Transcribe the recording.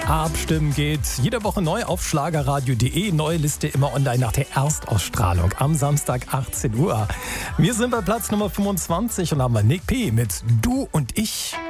Abstimmen geht jede Woche neu auf schlagerradio.de. Neue Liste immer online nach der Erstausstrahlung am Samstag 18 Uhr. Wir sind bei Platz Nummer 25 und haben Nick P. mit Du und ich.